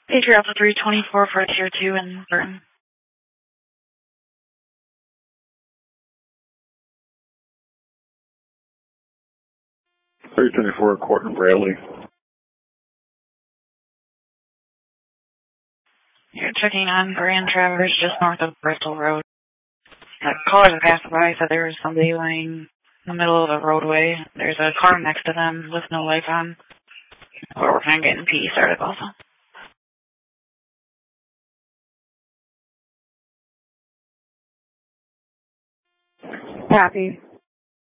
Patriot Alpha 324 for Tier 2 in Burton. 324, Court and Bradley. You're checking on Grand Traverse just north of Bristol Road. The caller that passed by said there was somebody laying in the middle of the roadway. There's a car next to them with no lights on. We're working on getting PD started also. Copy.